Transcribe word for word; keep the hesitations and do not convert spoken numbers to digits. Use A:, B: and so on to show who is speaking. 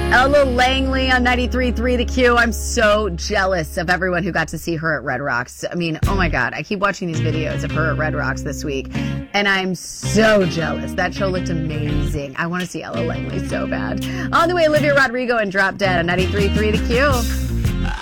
A: Ella Langley on ninety-three point three The Q. I'm so jealous of everyone who got to see her at Red Rocks. I mean, oh my God, I keep watching these videos of her at Red Rocks this week, and I'm so jealous. That show looked amazing. I want to see Ella Langley so bad. On the way, Olivia Rodrigo and Drop Dead on ninety-three point three The Q.